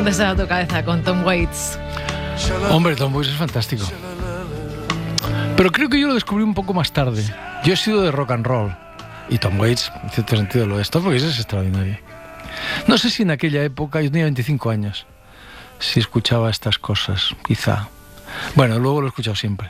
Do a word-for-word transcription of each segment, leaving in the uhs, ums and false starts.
¿Dónde está tu cabeza con Tom Waits? Hombre, Tom Waits es fantástico. Pero creo que yo lo descubrí un poco más tarde. Yo he sido de rock and roll. Y Tom Waits, en cierto sentido, lo es. Tom Waits es extraordinario. No sé si en aquella época, yo tenía veinticinco años, si escuchaba estas cosas, quizá. Bueno, luego lo he escuchado siempre.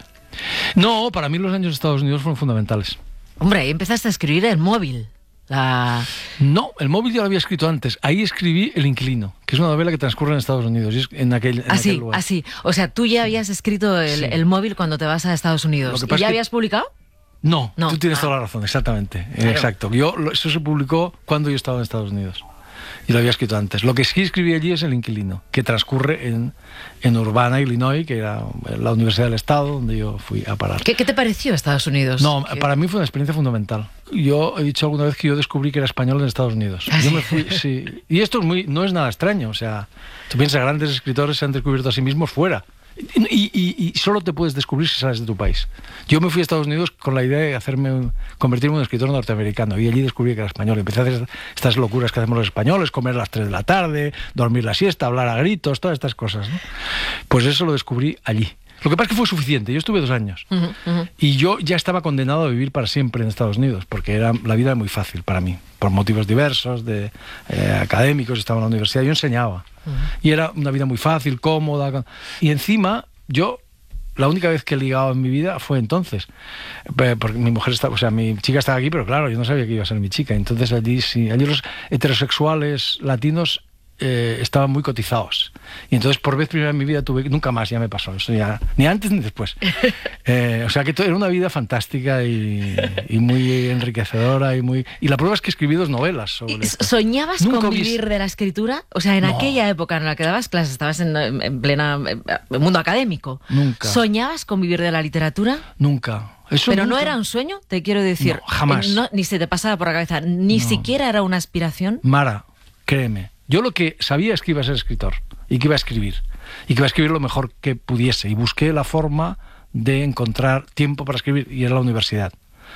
No, para mí los años de Estados Unidos fueron fundamentales. Hombre, ahí empezaste a escribir El móvil. La... No, El móvil ya lo había escrito antes. Ahí escribí El inquilino, que es una novela que transcurre en Estados Unidos. Y es en aquel, en así, aquel lugar. así. O sea, tú ya habías escrito El, sí. el móvil cuando te vas a Estados Unidos. ¿Y ya que... habías publicado? No, no, tú tienes ah. toda la razón, exactamente. Claro. Exacto. Yo, eso se publicó cuando yo estaba en Estados Unidos. Y lo había escrito antes. Lo que sí escribí allí es El inquilino, que transcurre en, en Urbana, Illinois, que era la Universidad del Estado, donde yo fui a parar. ¿Qué, qué te pareció Estados Unidos? No, ¿Qué? Para mí fue una experiencia fundamental. Yo he dicho alguna vez que yo descubrí que era español en Estados Unidos. ¿Ah, yo sí? me fui, sí. Y esto es muy, no es nada extraño. O sea, tú piensas, grandes escritores se han descubierto a sí mismos fuera. Y, y, y solo te puedes descubrir si sales de tu país. Yo me fui a Estados Unidos con la idea de hacerme un, convertirme en un escritor norteamericano, y allí descubrí que era español. Empecé a hacer estas locuras que hacemos los españoles: comer a las tres de la tarde, dormir la siesta, hablar a gritos, todas estas cosas, ¿no? Pues eso lo descubrí allí. Lo que pasa es que fue suficiente. Yo estuve dos años uh-huh, uh-huh. y yo ya estaba condenado a vivir para siempre en Estados Unidos, porque era, la vida era muy fácil para mí, por motivos diversos, de eh, académicos. Estaba en la universidad, yo enseñaba. Uh-huh. Y era una vida muy fácil, cómoda. Y encima, yo, la única vez que he ligado en mi vida fue entonces. Porque mi mujer estaba, o sea, mi chica estaba aquí, pero claro, yo no sabía que iba a ser mi chica. Entonces allí sí, allí los heterosexuales latinos eh, estaban muy cotizados. Y entonces por vez primera en mi vida tuve, nunca más ya me pasó eso, ya, ni antes ni después. Eh, o sea que todo, era una vida fantástica y, y muy enriquecedora y muy. Y la prueba es que escribí dos novelas sobre esto. ¿Soñabas Nunca con hubiese... vivir de la escritura? O sea, en No. aquella época en la que dabas clases, estabas en, en plena en mundo académico. Nunca. ¿Soñabas con vivir de la literatura? Nunca. Eso Pero nunca. no era un sueño, te quiero decir. No, jamás. No, ni se te pasaba por la cabeza, ni No. siquiera era una aspiración. Mara, créeme, yo lo que sabía es que iba a ser escritor y que iba a escribir y que iba a escribir lo mejor que pudiese, y busqué la forma de encontrar tiempo para escribir, y era la universidad.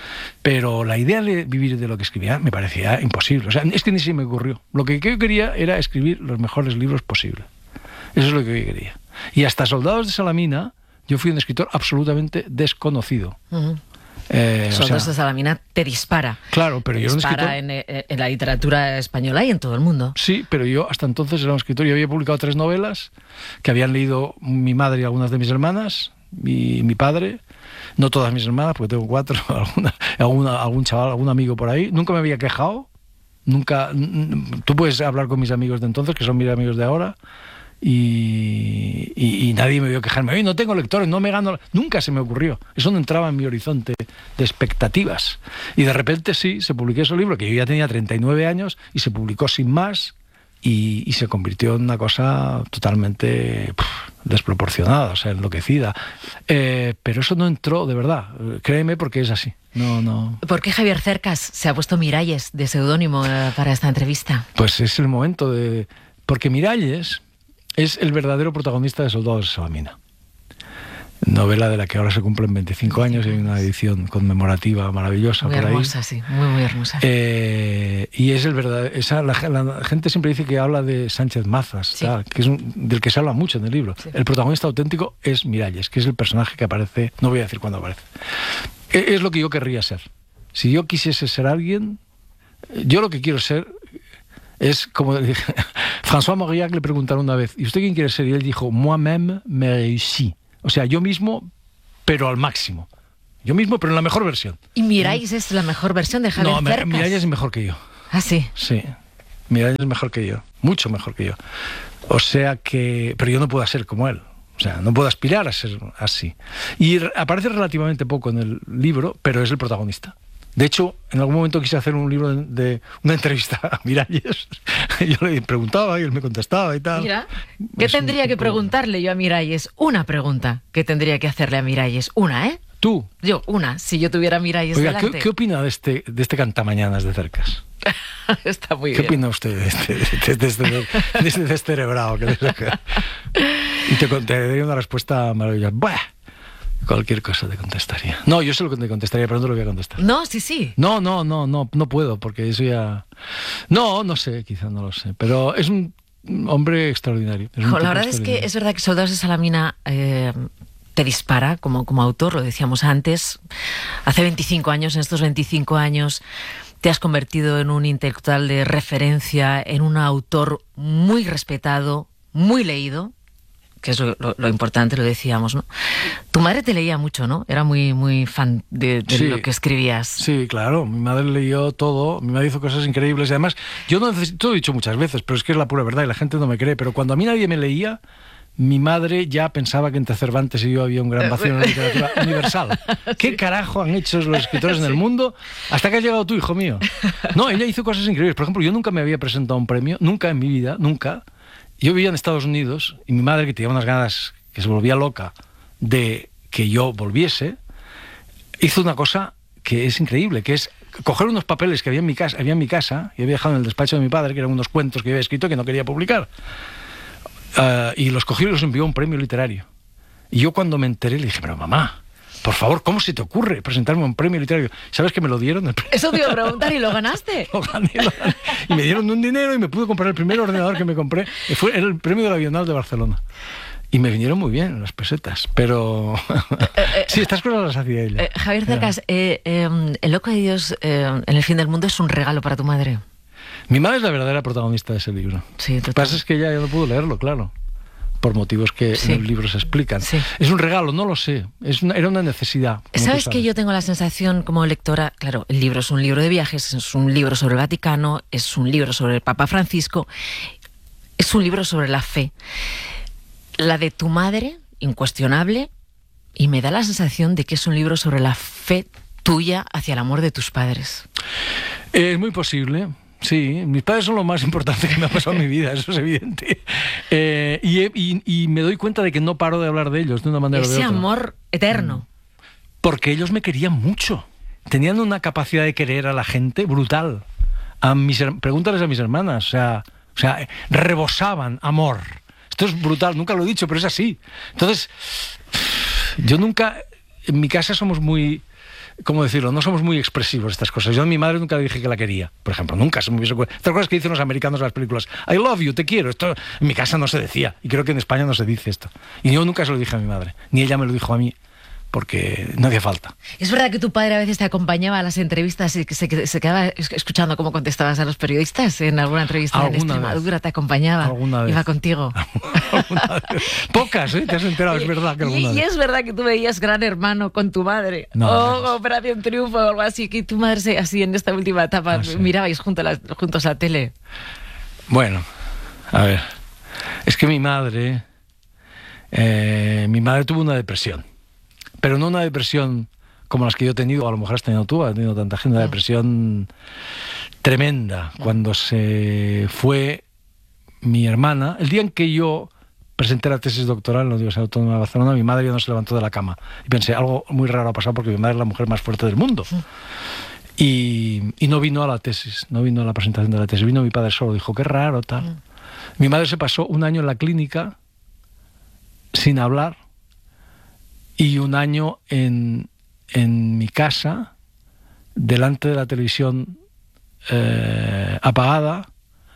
Pero la idea de vivir de lo que escribía me parecía imposible. O sea, es que ni se me ocurrió. Lo que yo quería era escribir los mejores libros posibles. Eso es lo que yo quería. Y hasta Soldados de Salamina yo fui un escritor absolutamente desconocido. Uh-huh. Eh, Soldados o sea, de Salamina te dispara. Claro, pero yo era un escritor... en, en la literatura española y en todo el mundo. Sí, pero yo hasta entonces era un escritor. Yo había publicado tres novelas que habían leído mi madre y algunas de mis hermanas, y mi padre. No todas mis hermanas, porque tengo cuatro, alguna, alguna, algún chaval, algún amigo por ahí. Nunca me había quejado. Nunca. Tú puedes hablar con mis amigos de entonces, que son mis amigos de ahora, y, y, y nadie me vio quejarme. Oye, no tengo lectores, no me gano. Nunca se me ocurrió. Eso no entraba en mi horizonte de expectativas. Y de repente sí, se publicó ese libro, que yo ya tenía treinta y nueve años, y se publicó sin más, y, y se convirtió en una cosa totalmente pff, desproporcionada, o sea, enloquecida. Eh, pero eso no entró de verdad, créeme, porque es así. No, no. ¿Por qué Javier Cercas se ha puesto Miralles de seudónimo eh, para esta entrevista? Pues es el momento de... Porque Miralles es el verdadero protagonista de Soldados de Salamina. Novela de la que ahora se cumplen veinticinco años, y hay una edición conmemorativa maravillosa muy por hermosa, ahí. sí, muy, muy hermosa. Eh, y es el verdadero... Esa, la, la gente siempre dice que habla de Sánchez Mazas, Sí. tal, que es un, del que se habla mucho en el libro. Sí. El protagonista auténtico es Miralles, que es el personaje que aparece... No voy a decir cuándo aparece. Es, es lo que yo querría ser. Si yo quisiese ser alguien... Yo lo que quiero ser... Es como François Mauriac le preguntaron una vez, ¿y usted quién quiere ser? Y él dijo, moi-même me réussis. O sea, yo mismo, pero al máximo. Yo mismo, pero en la mejor versión. ¿Y Miralles es la mejor versión de Javier No, Cercas? Miralles es mejor que yo. Ah, sí. Sí, Miralles es mejor que yo. Mucho mejor que yo. O sea que... Pero yo no puedo ser como él. O sea, no puedo aspirar a ser así. Y aparece relativamente poco en el libro, pero es el protagonista. De hecho, en algún momento quise hacer un libro de, de una entrevista a Miralles. Yo le preguntaba y él me contestaba y tal. Mira, ¿qué Es tendría un que tipo- preguntarle yo a Miralles? Una pregunta que tendría que hacerle a Miralles. Una, ¿eh? Tú, Yo, una, si yo tuviera a Miralles oiga, ¿qué, delante. ¿qué opina de este, de este cantamañanas de Cercas? Está muy ¿Qué bien. opina usted de este, de este, de este, de este descerebrado que le saca? Y te, con- te daría una respuesta maravillosa. Buah, cualquier cosa te contestaría. No, yo sé lo que te contestaría, pero no te lo voy a contestar. No, sí, sí. No, no, no, no, no puedo, porque eso ya... No, no sé, quizá no lo sé, pero es un hombre extraordinario. Es un Jo, tipo la verdad es que es verdad que Soldados de Salamina eh, te dispara como, como autor, lo decíamos antes. Hace veinticinco años, en estos veinticinco años, te has convertido en un intelectual de referencia, en un autor muy respetado, muy leído, que es lo, lo, lo importante, lo decíamos, ¿no? Tu madre te leía mucho, ¿no? Era muy, muy fan de, de Sí. lo que escribías. Sí, claro, mi madre leyó todo, mi madre hizo cosas increíbles y además, yo no necesito, lo he dicho muchas veces, pero es que es la pura verdad y la gente no me cree, pero cuando a mí nadie me leía, mi madre ya pensaba que entre Cervantes y yo había un gran vacío en la literatura universal. ¿Qué carajo han hecho los escritores en el mundo hasta que has llegado tú, hijo mío? No, ella hizo cosas increíbles. Por ejemplo, yo nunca me había presentado a un premio, nunca en mi vida, nunca. Yo vivía en Estados Unidos y mi madre, que tenía unas ganas, que se volvía loca de que yo volviese, hizo una cosa que es increíble, que es coger unos papeles que había en mi casa, había en mi casa y había dejado en el despacho de mi padre, que eran unos cuentos que yo había escrito que no quería publicar. Uh, y los cogió y los envió a un premio literario. Y yo cuando me enteré le dije, pero mamá, por favor, ¿cómo se te ocurre presentarme a un premio literario? ¿Sabes que me lo dieron? Eso te iba a preguntar, ¿y lo ganaste? Lo gané, lo gané. Y me dieron un dinero y me pude comprar el primer ordenador que me compré. Fue el premio de la Bienal de Barcelona. Y me vinieron muy bien las pesetas, pero sí, estas cosas las hacía ella. Eh, Javier Cercas, eh, eh, El loco de Dios eh, en el fin del mundo es un regalo para tu madre. Mi madre es la verdadera protagonista de ese libro. Sí, Lo que pasa es que ella ya no pudo leerlo, claro, por motivos que Sí. en el libro se explican. Sí. Es un regalo, no lo sé. Es una, era una necesidad. como ¿Sabes tú que yo tengo la sensación como lectora? Claro, el libro es un libro de viajes, es un libro sobre el Vaticano, es un libro sobre el Papa Francisco, es un libro sobre la fe. La de tu madre, incuestionable, y me da la sensación de que es un libro sobre la fe tuya hacia el amor de tus padres. Es muy posible. Sí, mis padres son lo más importante que me ha pasado en mi vida, eso es evidente. Eh, y, he- y- y me doy cuenta de que no paro de hablar de ellos de una manera o de Ese otra. amor eterno. Porque ellos me querían mucho. Tenían una capacidad de querer a la gente brutal. A mis, her- pregúntales a mis hermanas. O sea, o sea, rebosaban amor. Esto es brutal, nunca lo he dicho, pero es así. Entonces, yo nunca... En mi casa somos muy... ¿Cómo decirlo? No somos muy expresivos estas cosas. Yo a mi madre nunca le dije que la quería, por ejemplo. Nunca se me hubiese ocurrido. Estas cosas que dicen los americanos en las películas. I love you, te quiero. Esto en mi casa no se decía. Y creo que en España no se dice esto. Y yo nunca se lo dije a mi madre. Ni ella me lo dijo a mí. Porque no hacía falta. Es verdad que tu padre a veces te acompañaba a las entrevistas y que se, se quedaba es- escuchando cómo contestabas a los periodistas en alguna entrevista en Alguna Extremadura, vez. te acompañaba, Alguna vez. iba contigo. Alguna vez. Pocas, ¿eh? Te has enterado, es verdad que alguna y, y vez. es verdad que tú veías Gran Hermano con tu madre, No, o no, no. Operación Triunfo o algo así, que tu madre se- así en esta última etapa Ah, sí. mirabais junto a la- juntos la tele. Bueno, a ver. Es que mi madre... eh, mi madre tuvo una depresión. Pero no una depresión como las que yo he tenido, o a lo mejor has tenido tú, ha tenido tanta gente, una depresión tremenda. Cuando se fue mi hermana, el día en que yo presenté la tesis doctoral en la Universidad Autónoma de Barcelona, mi madre ya no se levantó de la cama. Y pensé, algo muy raro ha pasado porque mi madre es la mujer más fuerte del mundo. Y, y no vino a la tesis, no vino a la presentación de la tesis, vino mi padre solo, dijo, qué raro, tal. Mi madre se pasó un año en la clínica sin hablar y un año en, en mi casa, delante de la televisión eh, apagada,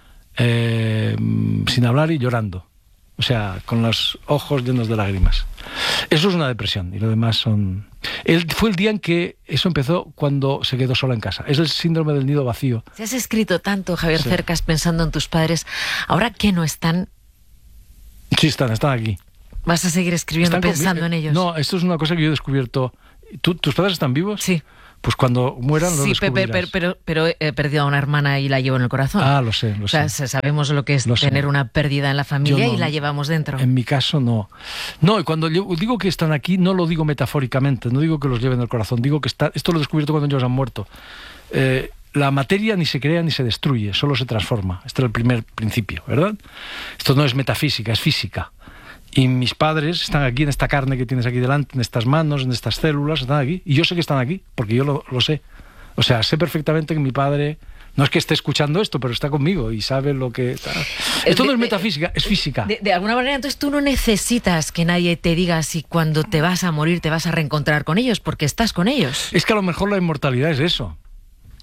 eh, sin hablar y llorando. O sea, con los ojos llenos de lágrimas. Eso es una depresión y lo demás son... El, fue el día en que eso empezó cuando se quedó sola en casa. Es el síndrome del nido vacío. Si has escrito tanto, Javier Sí. Cercas, pensando en tus padres, ahora que no están, Sí, están, están aquí. vas a seguir escribiendo Están con- pensando en ellos. No, esto es una cosa que yo he descubierto. ¿Tú- ¿Tus padres están vivos? Sí. Pues cuando mueran lo Sí, pe- pe- descubrirás. pero, pero he perdido a una hermana y la llevo en el corazón. Ah, lo sé, lo o sea, sé. sabemos lo que es Lo sé. tener una pérdida en la familia Yo no- y la llevamos dentro. En mi caso no. No, y cuando yo digo que están aquí, no lo digo metafóricamente, no digo que los lleven en el corazón, digo que está, esto lo he descubierto cuando ellos han muerto. Eh, la materia ni se crea ni se destruye, solo se transforma. Este es el primer principio, ¿verdad? Esto no es metafísica, es física. Y mis padres están aquí en esta carne que tienes aquí delante, en estas manos, en estas células, están aquí. Y yo sé que están aquí, porque yo lo, lo sé. O sea, sé perfectamente que mi padre... No es que esté escuchando esto, pero está conmigo y sabe lo que... Esto no es metafísica, es física. De, de alguna manera, entonces tú no necesitas que nadie te diga si cuando te vas a morir te vas a reencontrar con ellos, porque estás con ellos. Es que a lo mejor la inmortalidad es eso.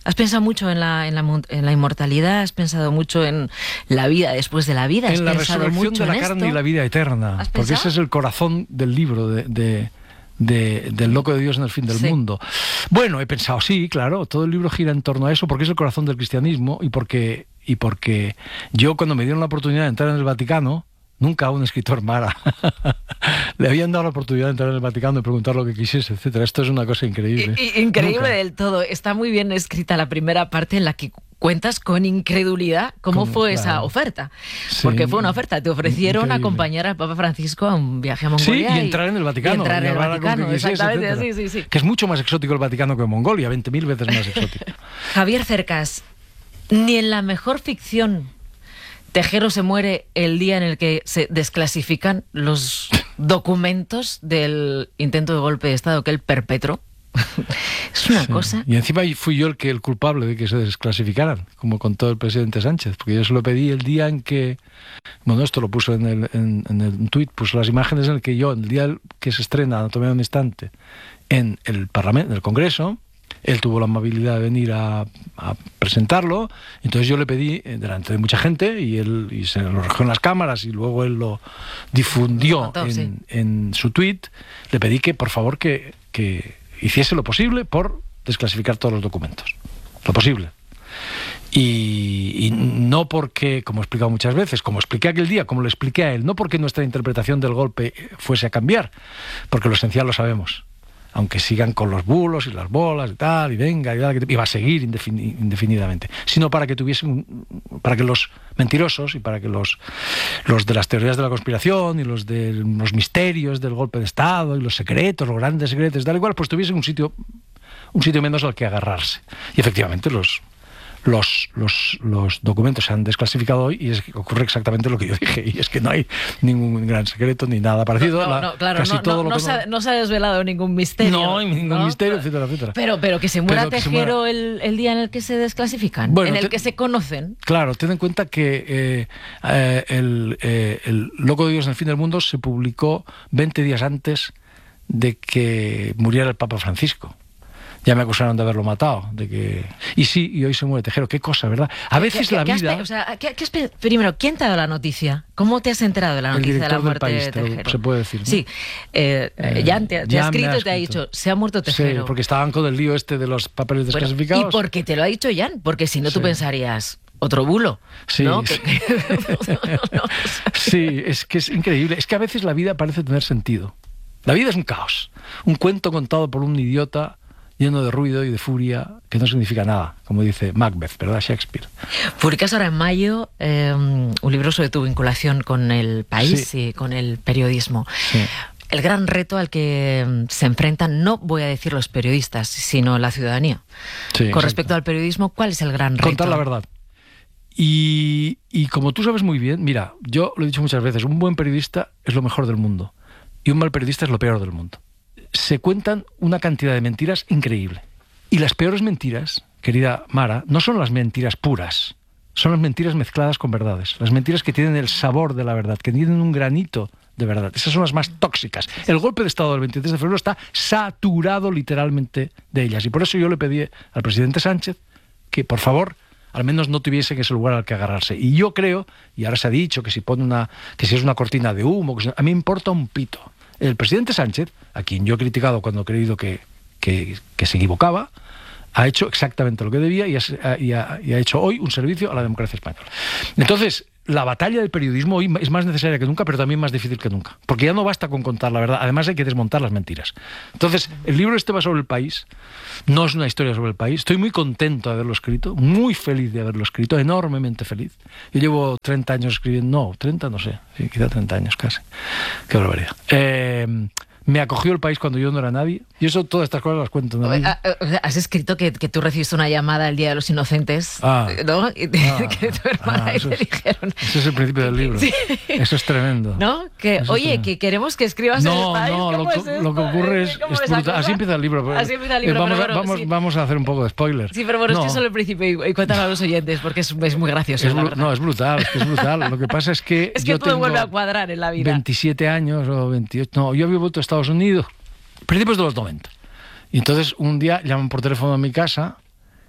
¿Has pensado mucho en la, en la, en la inmortalidad? ¿Has pensado mucho en la vida después de la vida? ¿Has en la pensado resurrección mucho de la en carne esto? y la vida eterna. ¿Has Porque pensado? ese es el corazón del libro de, de, de, del loco de Dios en el fin del Sí. mundo. Bueno, he pensado, sí, claro, todo el libro gira en torno a eso porque es el corazón del cristianismo y porque, y porque yo cuando me dieron la oportunidad de entrar en el Vaticano, nunca a un escritor Mara le habían dado la oportunidad de entrar en el Vaticano y preguntar lo que quisiese, etcétera. Esto es una cosa increíble. I- i- increíble Nunca. del todo. Está muy bien escrita la primera parte en la que cuentas con incredulidad cómo Como, fue claro. esa oferta. Sí. Porque fue una oferta. Te ofrecieron Increíble. acompañar al Papa Francisco a un viaje a Sí, Mongolia. y entrar en el Vaticano. Y entrar y en el hablar con Vaticano, quien quisiese, exactamente. etcétera. Sí, sí, sí. Que es mucho más exótico el Vaticano que Mongolia, veinte mil veces más exótico. Javier Cercas, ni en la mejor ficción Tejero se muere el día en el que se desclasifican los documentos del intento de golpe de Estado que él perpetró. Es una Sí. cosa. Y encima fui yo el que el culpable de que se desclasificaran, como contó el presidente Sánchez, porque yo se lo pedí el día en que, bueno, esto lo puso en el, en, en el tuit, puso las imágenes en el que yo, el día que se estrena Anatomía de un instante en el Parlamento, en el Congreso, él tuvo la amabilidad de venir a, a presentarlo, entonces yo le pedí eh, delante de mucha gente y él y se lo recogió en las cámaras y luego él lo difundió Lo contó, en, sí. en su tuit, le pedí que por favor que, que hiciese lo posible por desclasificar todos los documentos, lo posible. Y, y no porque, como he explicado muchas veces, como expliqué aquel día, como lo expliqué a él, no porque nuestra interpretación del golpe fuese a cambiar, porque lo esencial lo sabemos. Aunque sigan con los bulos y las bolas y tal, y venga, y, tal, y va a seguir indefini- indefinidamente, sino para que tuviesen, un- para que los mentirosos y para que los, los de las teorías de la conspiración y los de los misterios del golpe de Estado y los secretos, los grandes secretos, tal y cual, pues tuviesen un sitio, un sitio menos al que agarrarse. Y efectivamente los Los, los, los documentos se han desclasificado hoy y es que ocurre exactamente lo que yo dije, y es que no hay ningún gran secreto ni nada parecido. No, La- no, claro, casi no, todo no, lo no que se ha, no se ha desvelado ningún misterio. No hay ningún ¿no? misterio, etcétera, etcétera. Pero, pero que se muera Pero que se Tejero muera. el, el día en el que se desclasifican, Bueno, en el te- que se conocen. Claro, ten en cuenta que eh, eh, el, eh, el Loco de Dios en el fin del mundo se publicó veinte días antes de que muriera el Papa Francisco. Ya me acusaron de haberlo matado, de que y sí, y hoy se muere Tejero. Qué cosa, ¿verdad? A veces ¿Qué- la qué has vida. pe- o sea, ¿qué- qué has pe- primero, ¿quién te ha dado la noticia? ¿Cómo te has enterado de la El noticia de la director del muerte País, de te lo- Tejero? se puede decir, ¿no? Sí, eh, Eh, Jan te, te ha Jan me escrito ha y te ha escrito. dicho, se ha muerto Sí, Tejero. porque estaban con el lío este de los papeles Bueno, desclasificados. ¿y por qué te lo ha dicho Jan? Porque si no tú Sí. pensarías, otro bulo, Sí, ¿no? sí. Que- que- no, Sí, es que es increíble. Es que a veces la vida parece tener sentido. La vida es un caos. Un cuento contado por un idiota lleno de ruido y de furia que no significa nada, como dice Macbeth, ¿verdad? Shakespeare. Publicas ahora en mayo eh, un libro sobre tu vinculación con el país Sí. y con el periodismo. Sí. El gran reto al que mm, se enfrentan, no voy a decir los periodistas, sino la ciudadanía. Sí, Con exacto. respecto al periodismo, ¿cuál es el gran reto? Contar la verdad. Y, y como tú sabes muy bien, mira, yo lo he dicho muchas veces, un buen periodista es lo mejor del mundo y un mal periodista es lo peor del mundo. Se cuentan una cantidad de mentiras increíble. Y las peores mentiras, querida Mara, no son las mentiras puras, son las mentiras mezcladas con verdades. Las mentiras que tienen el sabor de la verdad, que tienen un granito de verdad. Esas son las más tóxicas. El golpe de Estado del veintitrés de febrero está saturado literalmente de ellas. Y por eso yo le pedí al presidente Sánchez que, por favor, al menos no tuviese ese lugar al que agarrarse. Y yo creo, y ahora se ha dicho que si pone una, que si es una cortina de humo, que si, a mí me importa un pito. El presidente Sánchez, a quien yo he criticado cuando he creído que, que, que se equivocaba, ha hecho exactamente lo que debía y ha, y, ha, y ha hecho hoy un servicio a la democracia española. Entonces, la batalla del periodismo hoy es más necesaria que nunca, pero también más difícil que nunca. Porque ya no basta con contar la verdad, además hay que desmontar las mentiras. Entonces, el libro este va sobre el país, no es una historia sobre el país. Estoy muy contento de haberlo escrito, muy feliz de haberlo escrito, enormemente feliz. Yo llevo treinta años escribiendo, no, treinta no sé, sí, quizá treinta años casi. Qué barbaridad. Eh... Me acogió el país cuando yo no era nadie. Y eso, todas estas cosas las cuento. ¿No? Has escrito que, que tú recibiste una llamada el Día de los Inocentes, ah, ¿no? Y te, ah, que tu hermana ah, y te es, dijeron... Ese es el principio del libro. Sí. Eso es tremendo. ¿No? Que, eso oye, es que queremos que escribas no, en el país. No, ¿Cómo lo, es esto? lo que ocurre es, es brutal. Así empieza el libro. Así empieza el libro. Vamos, pero a, bueno, vamos, sí. vamos a hacer un poco de spoiler. Sí, pero bueno, no. esto es solo el principio y, y cuéntalo a los oyentes porque es, es muy gracioso. Es la bru- verdad. no, es brutal, es que es brutal. Lo que pasa es que. Es que yo todo tengo vuelve a cuadrar en la vida. veintisiete años o veintiocho. No, yo había vuelto a Estados Unidos. Principios de los noventa. Y entonces un día llaman por teléfono a mi casa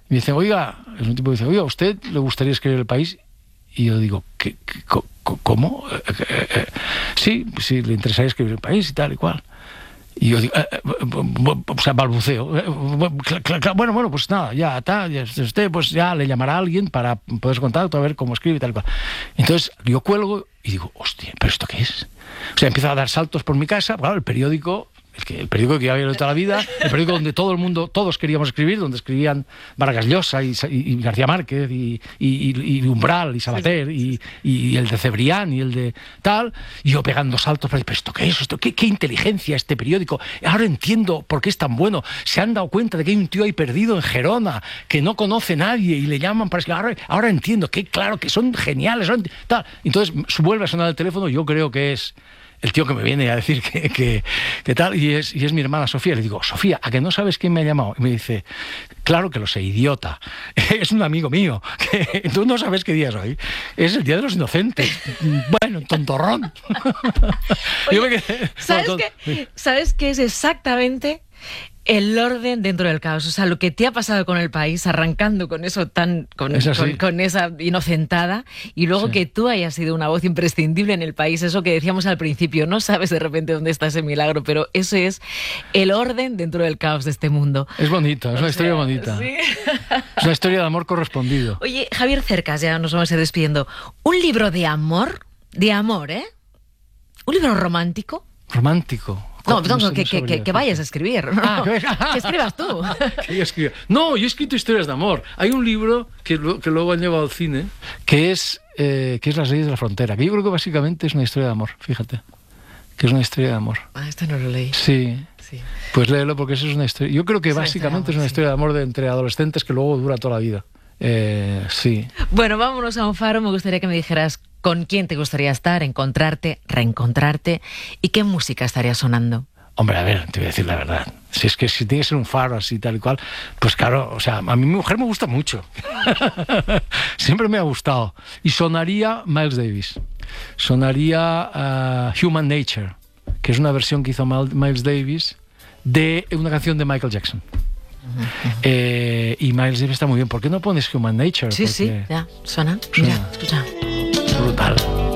Y me dice, oiga, es un tipo que dice, oiga, ¿a usted le gustaría escribir El País? Y yo digo, ¿qué, qué, ¿cómo? Eh, eh, eh, sí, sí, le interesaría escribir El País y tal y cual. Y yo digo, eh, eh, o sea, balbuceo. Eh, bueno, bueno, pues nada, ya está, ya, usted pues ya le llamará a alguien para poder contacto, a ver cómo escribe y tal y cual. Entonces yo cuelgo y digo, hostia, ¿pero esto qué es? O sea, empiezo a dar saltos por mi casa, claro, el periódico... El, que, el periódico que yo había leído toda la vida, el periódico donde todo el mundo, todos queríamos escribir, donde escribían Vargas Llosa y, y, y García Márquez y, y, y Umbral y Sabater y, y el de Cebrián y el de tal, y yo pegando saltos, pero ¿esto qué es? ¿Esto qué, qué inteligencia este periódico? Ahora entiendo por qué es tan bueno. Se han dado cuenta de que hay un tío ahí perdido en Gerona que no conoce a nadie y le llaman para escribir. Ahora, ahora entiendo que claro que son geniales. Son, tal. Entonces vuelve a sonar el teléfono, yo creo que es el tío que me viene a decir que, que, que tal, y es, y es mi hermana Sofía. Le digo, Sofía, ¿a que no sabes quién me ha llamado? Y me dice, claro que lo sé, idiota. Es un amigo mío. Que tú no sabes qué día es hoy. Es el Día de los Inocentes. Bueno, tontorrón. Oye, Yo me quedé, ¿sabes, no, qué, ¿Sabes qué es exactamente el orden dentro del caos? O sea, lo que te ha pasado con El País, arrancando con eso tan, con, con, con esa inocentada, y luego sí. que tú hayas sido una voz imprescindible en El País, eso que decíamos al principio, no sabes de repente dónde está ese milagro, pero eso es el orden dentro del caos de este mundo. Es bonito, es o una sea, historia bonita. ¿Sí? Es una historia de amor correspondido. Oye, Javier Cercas, ya nos vamos a ir despidiendo. Un libro de amor, de amor, ¿eh? Un libro romántico. Romántico. No, no, no que, que, que, que vayas a escribir. No, ah, que, que escribas tú. Que yo escriba. No, yo he escrito historias de amor. Hay un libro que, lo, que luego han llevado al cine, que es, eh, que es Las leyes de la frontera, que yo creo que básicamente es una historia de amor, fíjate. Que es una historia de amor. Ah, esto no lo leí. Sí. sí. Pues léelo porque eso es una historia. Yo creo que es básicamente una historia de amor, es una historia de amor de entre adolescentes que luego dura toda la vida. Eh, sí. Bueno, vámonos a un faro. Me gustaría que me dijeras con quién te gustaría estar, encontrarte, reencontrarte y qué música estaría sonando. Hombre, a ver, te voy a decir la verdad. Si es que si tiene que ser un faro así tal y cual, pues claro, o sea, a mí mi mujer me gusta mucho. Siempre me ha gustado. Y sonaría Miles Davis. Sonaría uh, Human Nature, que es una versión que hizo Miles Davis de una canción de Michael Jackson. Uh-huh. eh, y Miles Davis está muy bien. ¿Por qué no pones Human Nature? Sí, Porque sí, ya, suena. suena. Mira, escucha. Brutal.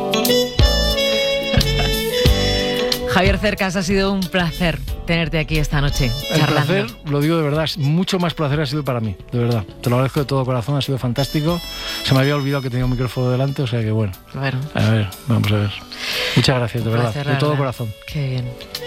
Javier Cercas, ha sido un placer tenerte aquí esta noche charlando. El placer, lo digo de verdad, mucho más placer ha sido para mí, de verdad. Te lo agradezco de todo corazón, ha sido fantástico. Se me había olvidado que tenía un micrófono delante, o sea que bueno. Bueno. A ver, vamos a ver. Muchas gracias, de un verdad, placer, de todo verdad. corazón. Qué bien.